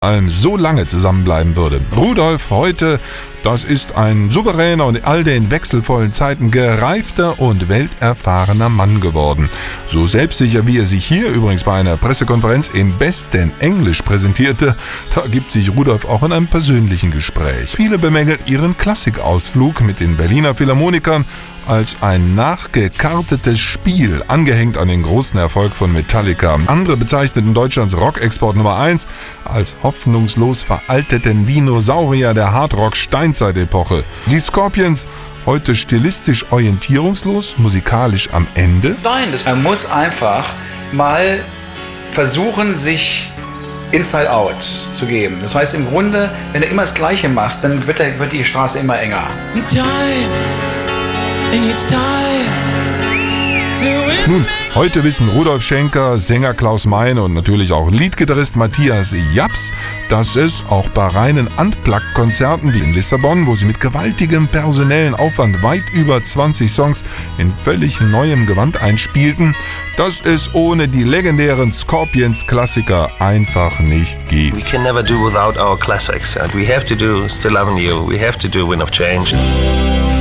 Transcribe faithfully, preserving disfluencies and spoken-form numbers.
allem so lange zusammenbleiben würde. Rudolf heute, das ist ein souveräner und in all den wechselvollen Zeiten gereifter und welterfahrener Mann geworden. So selbstsicher, wie er sich hier übrigens bei einer Pressekonferenz im besten Englisch präsentierte, da gibt sich Rudolf auch in einem persönlichen Gespräch. Viele bemängeln ihren Klassikausflug mit den Berliner Philharmonikern als ein nachgekartetes Spiel, angehängt an den großen Erfolg von Metallica. Andere bezeichneten Deutschlands Rockexport Nummer eins als hoffnungslos veralteten Dinosaurier der Hardrock-Steinzeitepoche. Die Scorpions heute stilistisch orientierungslos, musikalisch am Ende? Nein, das, man muss einfach mal versuchen, sich Inside Out zu geben. Das heißt im Grunde, wenn du immer das Gleiche machst, dann wird, der, wird die Straße immer enger. Nun, heute wissen Rudolf Schenker, Sänger Klaus Meine und natürlich auch Leadgitarrist Matthias Japs, dass es auch bei reinen Unplugged-Konzerten wie in Lissabon, wo sie mit gewaltigem personellen Aufwand weit über zwanzig Songs in völlig neuem Gewand einspielten, dass es ohne die legendären Scorpions-Klassiker einfach nicht geht. We can never do without our classics, and we have to do Still Loving You, we have to do Wind of Change.